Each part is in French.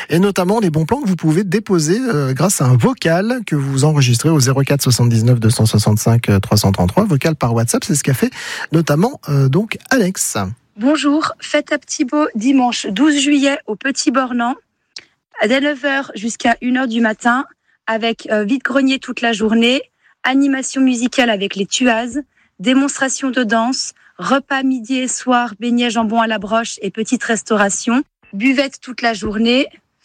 et notamment les bons plans que vous pouvez déposer grâce à un vocal que vous enregistrez au 04 79 265 333, vocal par WhatsApp. C'est ce qu'a fait notamment donc Alex. Bonjour, fête à Petit-Beau dimanche 12 juillet au Petit Bornand, dès 9h jusqu'à 1h du matin, avec vide-grenier toute la journée, animation musicale avec les Tuazes, démonstration de danse, repas midi et soir, beignets jambon à la broche et petite restauration, buvette toute la journée,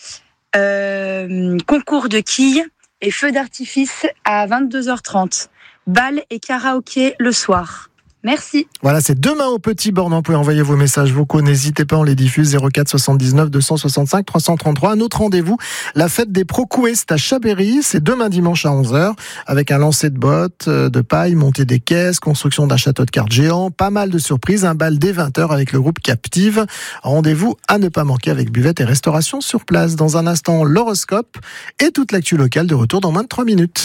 concours de quilles et feu d'artifice à 22h30, bal et karaoké le soir. Merci. Voilà, c'est demain au Petit Bornand. Vous pouvez envoyer vos messages vocaux. N'hésitez pas, on les diffuse 04 79 265 333. Un autre rendez-vous, la fête des Procoués, c'est à Chabéry. C'est demain dimanche à 11h avec un lancer de bottes, de paille, montée des caisses, construction d'un château de cartes géant, pas mal de surprises, un bal dès 20h avec le groupe Captive. Rendez-vous à ne pas manquer avec buvette et restauration sur place. Dans un instant, l'horoscope et toute l'actu locale de retour dans moins de 3 minutes.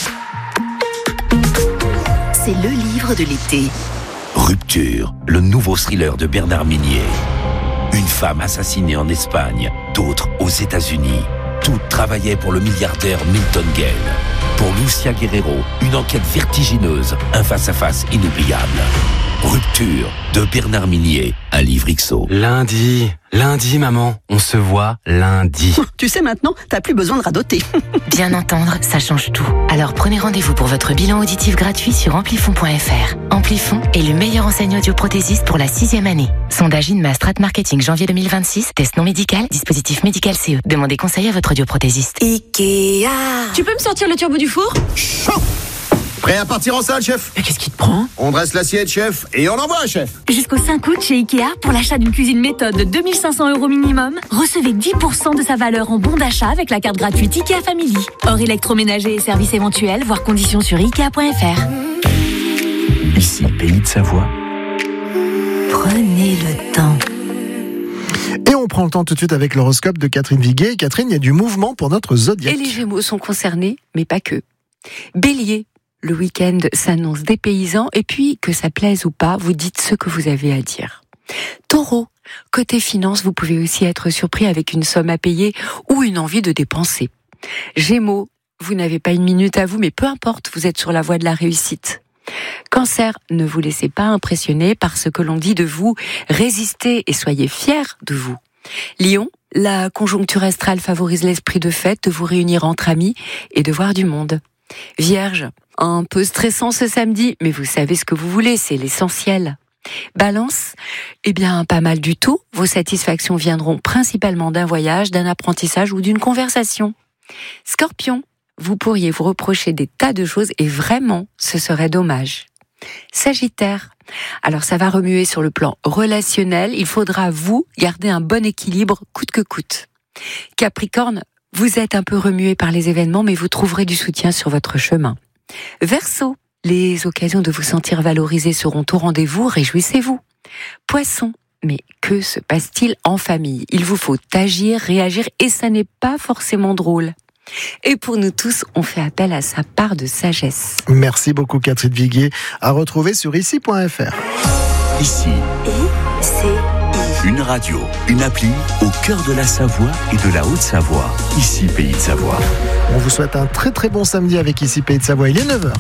C'est le livre de l'été. Rupture, le nouveau thriller de Bernard Minier. Une femme assassinée en Espagne, d'autres aux États-Unis. Toutes travaillaient pour le milliardaire Milton Gale. Pour Lucia Guerrero, une enquête vertigineuse, un face-à-face inoubliable. Rupture de Bernard Minier, un livre XO. Lundi, maman, on se voit lundi. Tu sais maintenant, t'as plus besoin de radoter. Bien entendre, ça change tout. Alors prenez rendez-vous pour votre bilan auditif gratuit sur amplifon.fr. Amplifon est le meilleur enseigne audioprothésiste pour la 6e année. Sondage INMA Strat Marketing janvier 2026. Test non médical, dispositif médical CE. Demandez conseil à votre audioprothésiste. Ikea. Tu peux me sortir le turbo du four ? Chaud. Prêt à partir en salle, chef ? Mais qu'est-ce qui te prend ? On dresse l'assiette, chef, et on envoie, chef. Jusqu'au 5 août chez Ikea, pour l'achat d'une cuisine méthode de 2500 € minimum, recevez 10% de sa valeur en bon d'achat avec la carte gratuite Ikea Family. Hors électroménager et services éventuels, voir conditions sur Ikea.fr. Ici, Pays de Savoie. Prenez le temps. Et on prend le temps tout de suite avec l'horoscope de Catherine Viguet. Catherine, il y a du mouvement pour notre zodiaque. Et les Gémeaux sont concernés, mais pas que. Bélier, le week-end s'annonce dépaysant, et puis, que ça plaise ou pas, vous dites ce que vous avez à dire. Taureau, côté finance, vous pouvez aussi être surpris avec une somme à payer ou une envie de dépenser. Gémeaux, vous n'avez pas une minute à vous, mais peu importe, vous êtes sur la voie de la réussite. Cancer, ne vous laissez pas impressionner par ce que l'on dit de vous, résistez et soyez fiers de vous. Lion, la conjoncture astrale favorise l'esprit de fête, de vous réunir entre amis et de voir du monde. Vierge, un peu stressant ce samedi, mais vous savez ce que vous voulez, c'est l'essentiel. Balance, pas mal du tout. Vos satisfactions viendront principalement d'un voyage, d'un apprentissage ou d'une conversation. Scorpion, vous pourriez vous reprocher des tas de choses et vraiment, ce serait dommage. Sagittaire, alors ça va remuer sur le plan relationnel, il faudra vous garder un bon équilibre coûte que coûte. Capricorne, vous êtes un peu remué par les événements, mais vous trouverez du soutien sur votre chemin. Verseau, les occasions de vous sentir valorisé seront au rendez-vous, réjouissez-vous. Poisson, mais que se passe-t-il en famille ? Il vous faut agir, réagir, et ça n'est pas forcément drôle. Et pour nous tous, on fait appel à sa part de sagesse. Merci beaucoup Catherine Viguier, à retrouver sur ici.fr. Ici. Une radio, une appli au cœur de la Savoie et de la Haute-Savoie. Ici, Pays de Savoie. On vous souhaite un très très bon samedi avec Ici Pays de Savoie. Il est 9h.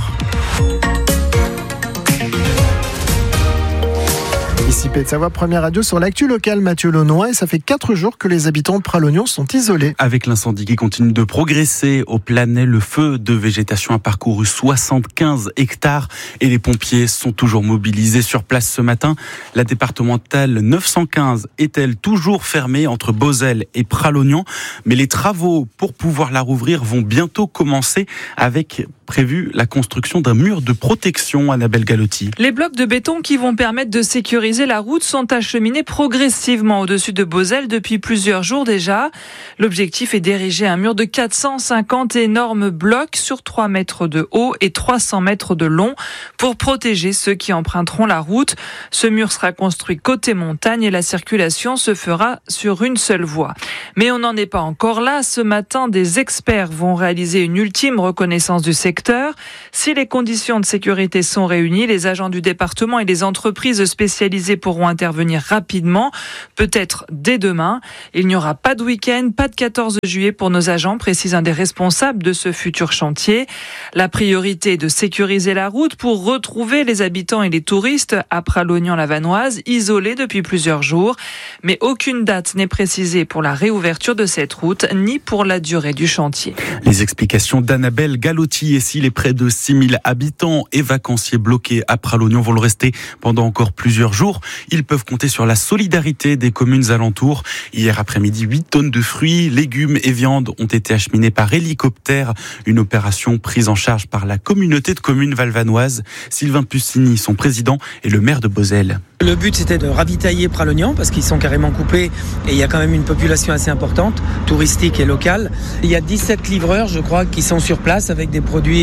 Ici Pays de Savoie, première radio sur l'actu locale, Mathieu Launois, et ça fait 4 jours que les habitants de Pralognon sont isolés. Avec l'incendie qui continue de progresser au Planay, le feu de végétation a parcouru 75 hectares et les pompiers sont toujours mobilisés sur place ce matin. La départementale 915 est-elle toujours fermée entre Beauzelle et Pralognon, mais les travaux pour pouvoir la rouvrir vont bientôt commencer avec prévu la construction d'un mur de protection. Annabelle Galotti. Les blocs de béton qui vont permettre de sécuriser la route sont acheminés progressivement au-dessus de Beauzelle depuis plusieurs jours déjà. L'objectif est d'ériger un mur de 450 énormes blocs sur 3 mètres de haut et 300 mètres de long pour protéger ceux qui emprunteront la route. Ce mur sera construit côté montagne et la circulation se fera sur une seule voie. Mais on n'en est pas encore là. Ce matin, des experts vont réaliser une ultime reconnaissance du secteur secteur. Si les conditions de sécurité sont réunies, les agents du département et les entreprises spécialisées pourront intervenir rapidement, peut-être dès demain. Il n'y aura pas de week-end, pas de 14 juillet pour nos agents, précise un des responsables de ce futur chantier. La priorité est de sécuriser la route pour retrouver les habitants et les touristes à Pralognan-la-Vanoise, isolés depuis plusieurs jours. Mais aucune date n'est précisée pour la réouverture de cette route, ni pour la durée du chantier. Les explications d'Annabelle Galotti. Et si les près de 6000 habitants et vacanciers bloqués à Pralognan vont le rester pendant encore plusieurs jours, ils peuvent compter sur la solidarité des communes alentours. Hier après-midi, 8 tonnes de fruits, légumes et viandes ont été acheminées par hélicoptère. Une opération prise en charge par la communauté de communes valvanoises. Sylvain Puccini, son président, et le maire de Beauzelle. Le but, c'était de ravitailler Pralognan parce qu'ils sont carrément coupés et il y a quand même une population assez importante, touristique et locale. Il y a 17 livreurs, je crois, qui sont sur place avec des produits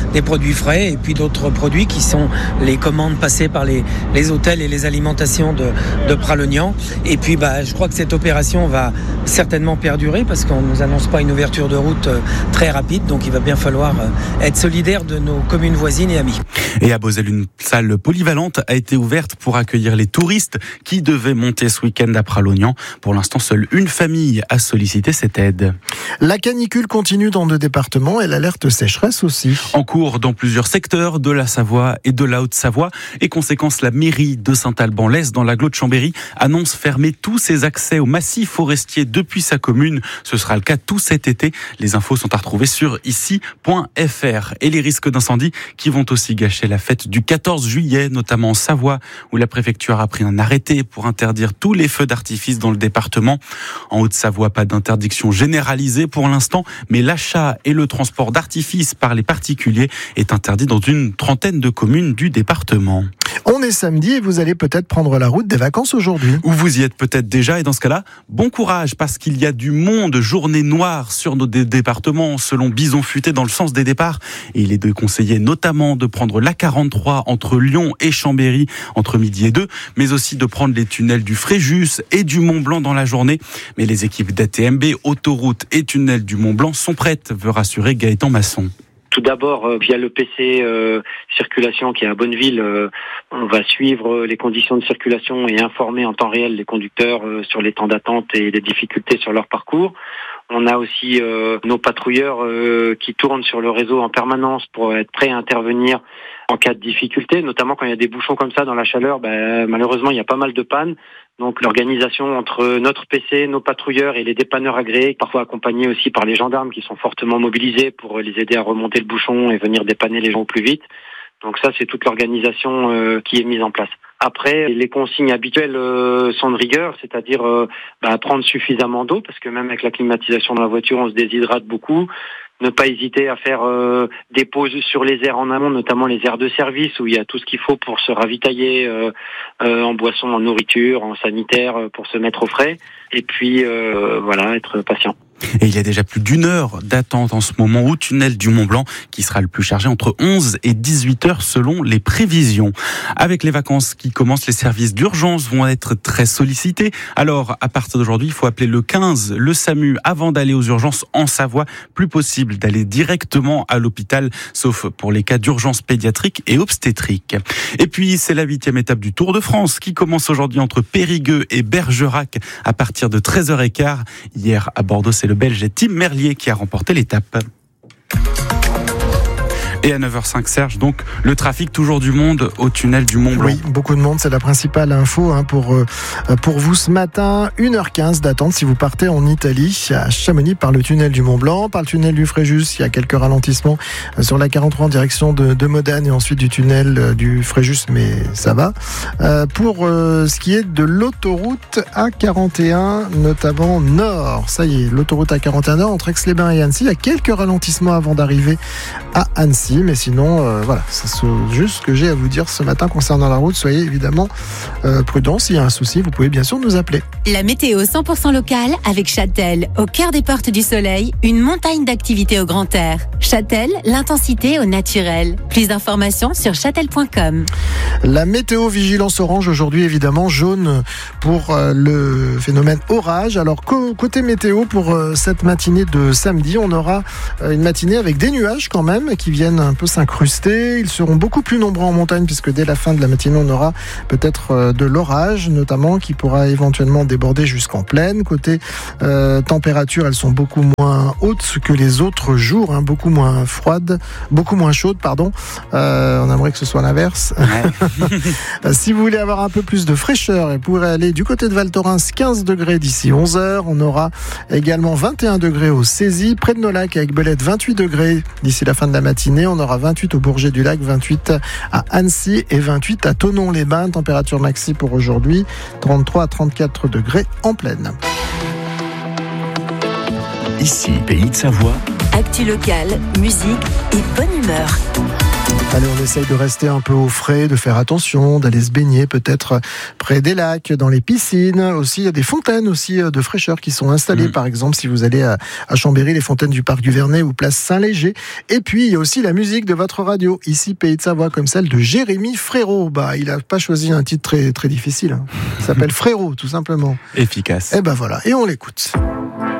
frais et puis d'autres produits qui sont les commandes passées par les hôtels et les alimentations de Pralognan. Et puis, je crois que cette opération va certainement perdurer parce qu'on ne nous annonce pas une ouverture de route très rapide. Donc, il va bien falloir être solidaire de nos communes voisines et amies. Et à Beauzelle, une salle polyvalente a été ouverte pour accueillir les touristes qui devaient monter ce week-end à Pralognan. Pour l'instant, seule une famille a sollicité cette aide. La canicule continue dans 2 départements et l'alerte sécheresse aussi. En cours dans plusieurs secteurs de la Savoie et de la Haute-Savoie. Et conséquence, la mairie de Saint-Alban-l'Est, dans l'agglo de Chambéry, annonce fermer tous ses accès au massif forestier depuis sa commune. Ce sera le cas tout cet été. Les infos sont à retrouver sur ici.fr. Et les risques d'incendie qui vont aussi gâcher la fête du 14 juillet, notamment en Savoie, où la préfecture a pris un arrêté pour interdire tous les feux d'artifice dans le département. En Haute-Savoie, pas d'interdiction généralisée pour l'instant, mais l'achat et le transport d'artifices par les particuliers est interdit dans une 30aine de communes du département. On est samedi et vous allez peut-être prendre la route des vacances aujourd'hui. Ou vous y êtes peut-être déjà, et dans ce cas-là, bon courage, parce qu'il y a du monde, journée noire sur nos départements, selon Bison Futé dans le sens des départs. Et il est déconseillé notamment de prendre l'A43 entre Lyon et Chambéry entre midi et 2, mais aussi de prendre les tunnels du Fréjus et du Mont-Blanc dans la journée. Mais les équipes d'ATMB, autoroute et tunnels du Mont-Blanc sont prêtes, veut rassurer Gaëtan Masson. Tout d'abord, via le PC circulation qui est à Bonneville, on va suivre les conditions de circulation et informer en temps réel les conducteurs sur les temps d'attente et les difficultés sur leur parcours. On a aussi nos patrouilleurs qui tournent sur le réseau en permanence pour être prêts à intervenir en cas de difficulté, notamment quand il y a des bouchons comme ça dans la chaleur. Malheureusement, il y a pas mal de pannes. Donc l'organisation entre notre PC, nos patrouilleurs et les dépanneurs agréés, parfois accompagnés aussi par les gendarmes qui sont fortement mobilisés pour les aider à remonter le bouchon et venir dépanner les gens au plus vite. Donc ça, c'est toute l'organisation qui est mise en place. Après, les consignes habituelles sont de rigueur, c'est-à-dire prendre suffisamment d'eau, parce que même avec la climatisation de la voiture, on se déshydrate beaucoup. Ne pas hésiter à faire des pauses sur les aires en amont, notamment les aires de service, où il y a tout ce qu'il faut pour se ravitailler en boisson, en nourriture, en sanitaire, pour se mettre au frais. Et puis, être patient. Et il y a déjà plus d'1 heure d'attente en ce moment au tunnel du Mont-Blanc, qui sera le plus chargé entre 11 et 18 heures selon les prévisions. Avec les vacances qui commencent, les services d'urgence vont être très sollicités. Alors, à partir d'aujourd'hui, il faut appeler le 15, le SAMU, avant d'aller aux urgences en Savoie. Plus possible d'aller directement à l'hôpital, sauf pour les cas d'urgence pédiatrique et obstétrique. Et puis, c'est la 8e étape du Tour de France qui commence aujourd'hui entre Périgueux et Bergerac à partir de 13h15. Hier, à Bordeaux, c'est le Belge Tim Merlier qui a remporté l'étape. Et à 9h05, Serge, donc le trafic, toujours du monde au tunnel du Mont-Blanc. Oui, beaucoup de monde, c'est la principale info pour vous ce matin. 1h15 d'attente si vous partez en Italie, à Chamonix, par le tunnel du Mont-Blanc, par le tunnel du Fréjus. Il y a quelques ralentissements sur la 43 en direction de Modane et ensuite du tunnel du Fréjus, mais ça va. Pour ce qui est de l'autoroute A41, notamment nord, ça y est, l'autoroute A41 nord entre Aix-les-Bains et Annecy, il y a quelques ralentissements avant d'arriver à Annecy. Mais sinon, c'est juste ce que j'ai à vous dire ce matin concernant la route. Soyez évidemment prudents. S'il y a un souci, vous pouvez bien sûr nous appeler. La météo 100% locale avec Châtel, au cœur des portes du soleil, une montagne d'activités au grand air. Châtel, l'intensité au naturel. Plus d'informations sur châtel.com. La météo vigilance orange aujourd'hui, évidemment jaune pour le phénomène orage. Alors côté météo pour cette matinée de samedi, on aura une matinée avec des nuages quand même qui viennent viennent un peu s'incruster. Ils seront beaucoup plus nombreux en montagne puisque dès la fin de la matinée, on aura peut-être de l'orage, notamment, qui pourra éventuellement déborder jusqu'en plaine. Côté température, elles sont beaucoup moins hautes que les autres jours, hein, beaucoup moins chaudes, pardon. On aimerait que ce soit l'inverse. Ouais. Si vous voulez avoir un peu plus de fraîcheur, vous pourrez aller du côté de Val Thorens, 15 degrés d'ici 11h. On aura également 21 degrés au Cézy, près de Nolac avec Belette, 28 degrés d'ici la fin de la matinée. On aura 28 au Bourget du Lac, 28 à Annecy et 28 à Thonon-les-Bains. Température maxi pour aujourd'hui, 33 à 34 degrés en plaine. Ici, Pays de Savoie. Actu locale, musique et bonne humeur. Allez, on essaye de rester un peu au frais, de faire attention, d'aller se baigner peut-être près des lacs, dans les piscines. Aussi, il y a des fontaines aussi de fraîcheur qui sont installées. Par exemple, si vous allez à Chambéry, les fontaines du Parc du Vernet ou place Saint-Léger. Et puis, il y a aussi la musique de votre radio, ici Pays de Savoie, comme celle de Jérémy Frérot. Il n'a pas choisi un titre très, très difficile. Hein. Il s'appelle Frérot, tout simplement. Efficace. Et ben voilà, et on l'écoute.